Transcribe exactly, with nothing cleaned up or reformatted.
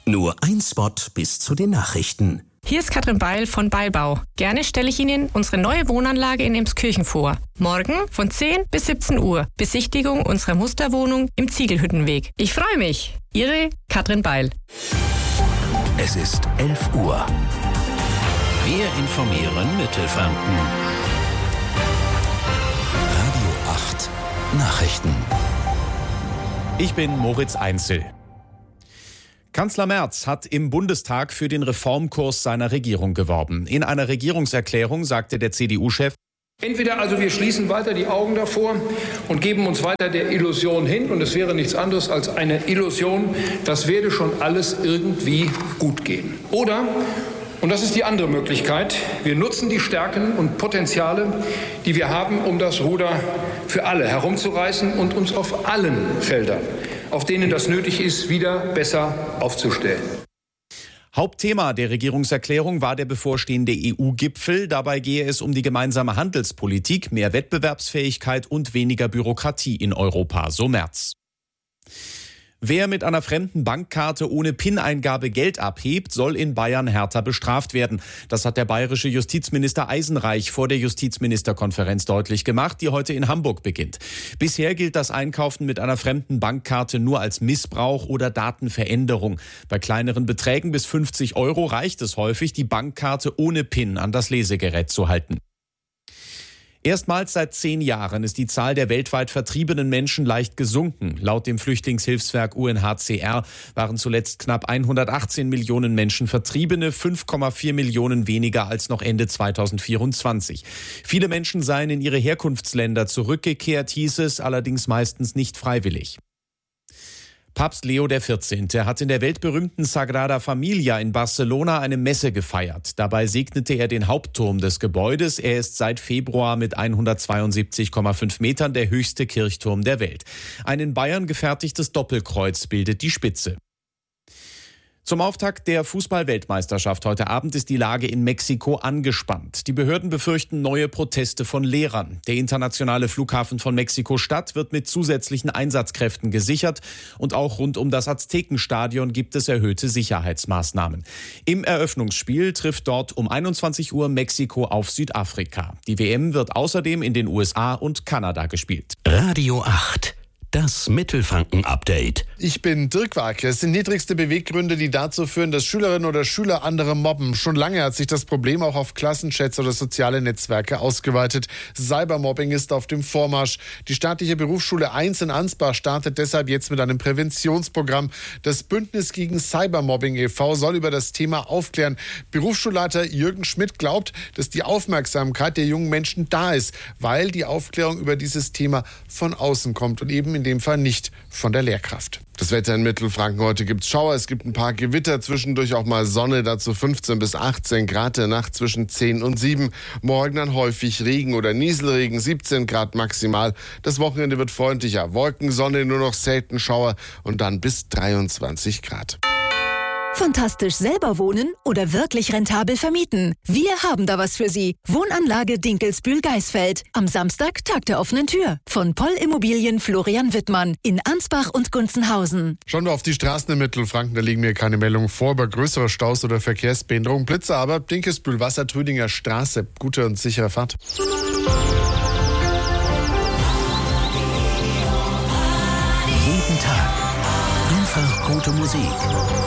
Nur ein Spot bis zu den Nachrichten. Hier ist Katrin Beil von Beilbau. Gerne stelle ich Ihnen unsere neue Wohnanlage in Emskirchen vor. Morgen von zehn bis siebzehn Uhr. Besichtigung unserer Musterwohnung im Ziegelhüttenweg. Ich freue mich. Ihre Katrin Beil. Es ist elf Uhr. Wir informieren Mittelfranken. Radio acht Nachrichten. Ich bin Moritz Einzel. Kanzler Merz hat im Bundestag für den Reformkurs seiner Regierung geworben. In einer Regierungserklärung sagte der C D U-Chef: Entweder also wir schließen weiter die Augen davor und geben uns weiter der Illusion hin, und es wäre nichts anderes als eine Illusion, das werde schon alles irgendwie gut gehen. Oder, und das ist die andere Möglichkeit, wir nutzen die Stärken und Potenziale, die wir haben, um das Ruder für alle herumzureißen und uns auf allen Feldern, auf denen das nötig ist, wieder besser aufzustellen. Hauptthema der Regierungserklärung war der bevorstehende E U-Gipfel. Dabei gehe es um die gemeinsame Handelspolitik, mehr Wettbewerbsfähigkeit und weniger Bürokratie in Europa, so Merz. Wer mit einer fremden Bankkarte ohne PIN-Eingabe Geld abhebt, soll in Bayern härter bestraft werden. Das hat der bayerische Justizminister Eisenreich vor der Justizministerkonferenz deutlich gemacht, die heute in Hamburg beginnt. Bisher gilt das Einkaufen mit einer fremden Bankkarte nur als Missbrauch oder Datenveränderung. Bei kleineren Beträgen bis fünfzig Euro reicht es häufig, die Bankkarte ohne PIN an das Lesegerät zu halten. Erstmals seit zehn Jahren ist die Zahl der weltweit vertriebenen Menschen leicht gesunken. Laut dem Flüchtlingshilfswerk U N H C R waren zuletzt knapp hundertachtzehn Millionen Menschen Vertriebene, fünf Komma vier Millionen weniger als noch Ende zweitausendvierundzwanzig. Viele Menschen seien in ihre Herkunftsländer zurückgekehrt, hieß es, allerdings meistens nicht freiwillig. Papst Leo der vierzehnte hat in der weltberühmten Sagrada Familia in Barcelona eine Messe gefeiert. Dabei segnete er den Hauptturm des Gebäudes. Er ist seit Februar mit hundertzweiundsiebzig Komma fünf Metern der höchste Kirchturm der Welt. Ein in Bayern gefertigtes Doppelkreuz bildet die Spitze. Zum Auftakt der Fußball-Weltmeisterschaft heute Abend ist die Lage in Mexiko angespannt. Die Behörden befürchten neue Proteste von Lehrern. Der internationale Flughafen von Mexiko-Stadt wird mit zusätzlichen Einsatzkräften gesichert und auch rund um das Aztekenstadion gibt es erhöhte Sicherheitsmaßnahmen. Im Eröffnungsspiel trifft dort um einundzwanzig Uhr Mexiko auf Südafrika. Die W M wird außerdem in den U S A und Kanada gespielt. Radio acht. Das Mittelfranken-Update. Ich bin Dirk Warke. Es sind niedrigste Beweggründe, die dazu führen, dass Schülerinnen oder Schüler andere mobben. Schon lange hat sich das Problem auch auf Klassenchats oder soziale Netzwerke ausgeweitet. Cybermobbing ist auf dem Vormarsch. Die staatliche Berufsschule eins in Ansbach startet deshalb jetzt mit einem Präventionsprogramm. Das Bündnis gegen Cybermobbing e V soll über das Thema aufklären. Berufsschulleiter Jürgen Schmidt glaubt, dass die Aufmerksamkeit der jungen Menschen da ist, weil die Aufklärung über dieses Thema von außen kommt und eben in dem Fall nicht von der Lehrkraft. Das Wetter in Mittelfranken: Heute gibt es Schauer, es gibt ein paar Gewitter, zwischendurch auch mal Sonne, dazu fünfzehn bis achtzehn Grad, der Nacht zwischen zehn und sieben. Morgen dann häufig Regen oder Nieselregen, siebzehn Grad maximal. Das Wochenende wird freundlicher, Wolken, Sonne, nur noch selten Schauer und dann bis dreiundzwanzig Grad. Fantastisch selber wohnen oder wirklich rentabel vermieten? Wir haben da was für Sie. Wohnanlage Dinkelsbühl-Geisfeld. Am Samstag Tag der offenen Tür. Von Poll Immobilien Florian Wittmann in Ansbach und Gunzenhausen. Schauen wir auf die Straßen in Mittelfranken, da liegen mir keine Meldungen vor über größere Staus oder Verkehrsbehinderung. Blitze aber, Dinkelsbühl, Wassertrüdinger Straße. Gute und sichere Fahrt. Jeden Tag einfach gute Musik.